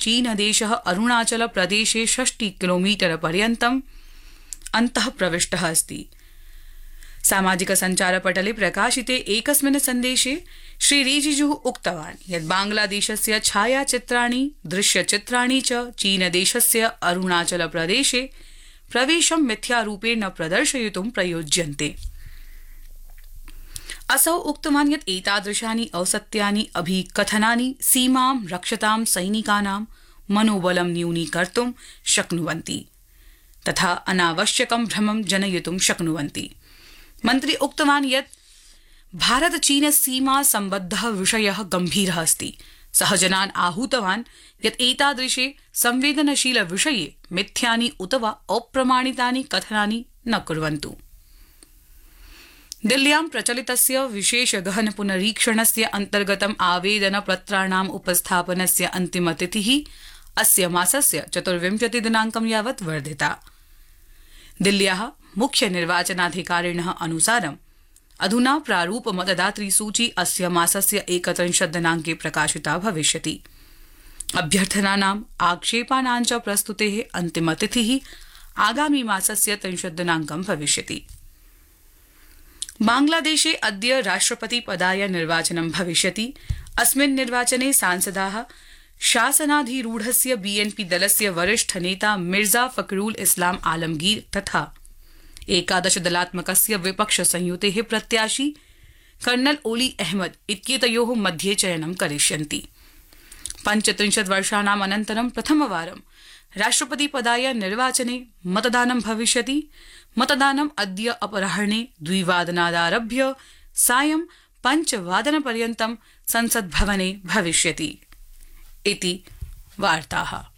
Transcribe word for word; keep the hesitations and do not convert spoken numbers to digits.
चीनदेशः अरुणाचलप्रदेशे षष्टि किलोमीटर पर्यन्तम् अन्तः प्रविष्टः अस्ति। सामाजिक सञ्चारपटले प्रकाशिते एकस्मिन् सन्देशे श्री रिजिजुः उक्तवान् यत् बांग्लादेशस्य छायाचित्राणि दृश्यचित्राणि च चीनदेशस्य अरुणाचलप्रदेशे प्रवेशं मिथ्यारूपेण प्रदर्शयितुं प्रयोज्यन्ते। असौ उक्तवान् यत् एतादृशानि असत्यानि अभिकथनानि सीमां रक्षतां सैनिकानां मनोबलं न्यूनीकर्तुं शक्नुवन्ति तथा अनावश्यकं भ्रमं जनयितुं शक्नुवन्ति। मन्त्री उक्तवान् यत् भारत चीन सीमा सम्बद्धः विषयः गम्भीरः अस्ति। सः जनान् आहूतवान् यत् एतादृशे संवेदनशील विषये मिथ्यानि उत वा अप्रमाणितानि कथनानि न कुर्वन्तु। दिल्ल्यां प्रचलितस्य विशेष गहन पुनरीक्षणस्य अन्तर्गतम् आवेदनपत्राणाम् उपस्थापनस्य अन्तिमतिथिः अस्य मासस्य चतुर्विंशति दिनाङ्कं यावत् वर्धिता। दिल्ल्याः मुख्य निर्वाचनाधिकारिणः अनुसारम् अधुना प्रारूप मतदातृ सूची अस्य मासस्य एकत्रिंशत् दिनाङ्के प्रकाशिता भविष्यति। अभ्यर्थनानाम् आक्षेपानां च प्रस्तुतेः अन्तिमतिथिः आगामी मासस्य त्रिंशत् दिनाङ्कं भविष्यति। बांग्लादेशे अद्य राष्ट्रपति पदाय निर्वाचनं भविष्यति। अस्मिन् निर्वाचने सांसदाः शासनाधिरूढस्य बीएनपी दलस्य वरिष्ठ नेता मिर्जा फखरुल इस्लाम आलमगीर तथा एकादश दलात्मकस्य विपक्ष संयुतेः प्रत्याशी कर्नल ओली अहमद इत्येतयोः मध्ये चयनं करिष्यन्ति। पञ्चत्रिंशत् वर्षाणाम् अनन्तरं प्रथमवारं राष्ट्रपति पदाय निर्वाचने मतदानं भविष्यति। मतदानम् अद्य अपराह्णे द्विवादनादारभ्य सायं पञ्चवादनपर्यन्तं संसद्भवने भविष्यति इति वार्ताः।